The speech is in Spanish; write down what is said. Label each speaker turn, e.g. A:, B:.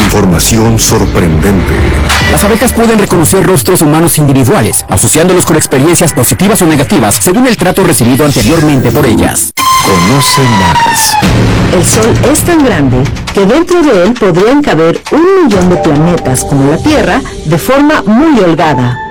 A: Información sorprendente.
B: Las abejas pueden reconocer rostros humanos individuales, asociándolos con experiencias positivas o negativas según el trato recibido anteriormente por ellas.
A: Conoce más.
C: El Sol es tan grande que dentro de él podrían caber 1 millón de planetas como la Tierra de forma muy holgada.